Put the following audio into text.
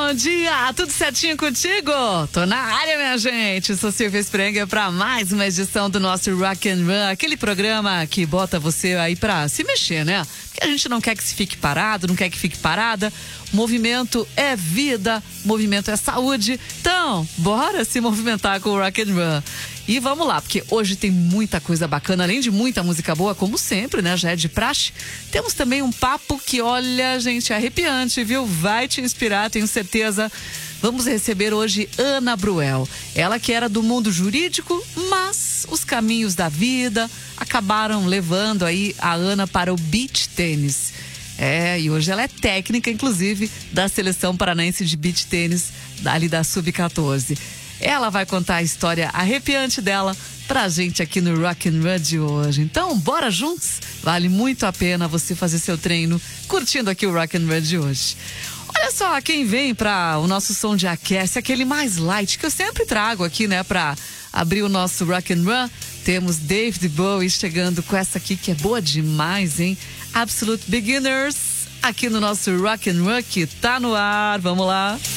bom dia! Tudo certinho contigo? Tô na área, minha gente. Sou Silvia Sprenger para mais uma edição do nosso Rock and Run, aquele programa que bota você aí pra se mexer, né? Porque a gente não quer que se fique parado, não quer que fique parada. Movimento é vida, movimento é saúde. Então, bora se movimentar com o Rock and Run. E vamos lá, porque hoje tem muita coisa bacana, além de muita música boa, como sempre, né? Já é de praxe. Temos também um papo que, olha, gente, é arrepiante, viu? Vai te inspirar, tenho certeza. Vamos receber hoje Ana Bruel. Ela que era do mundo jurídico, mas os caminhos da vida acabaram levando aí a Ana para o beach tênis. E hoje ela é técnica, inclusive, da seleção paranaense de beach tênis, ali da Sub-14. Ela vai contar a história arrepiante dela pra gente aqui no Rock and Run de hoje. Então, bora juntos? Vale muito a pena você fazer seu treino curtindo aqui o Rock and Run de hoje. Olha só, quem vem para o nosso som de aquece, aquele mais light que eu sempre trago aqui, né, para abrir o nosso Rock and Run. Temos David Bowie chegando com essa aqui que é boa demais, hein? Absolute Beginners, aqui no nosso Rock and Run que tá no ar. Vamos lá.